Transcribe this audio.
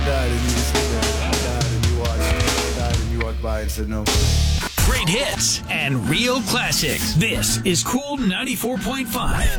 died and you just sit there. I died and you watched. I died and you walked by and said no. Great hits and real classics. This is Cool 94.5.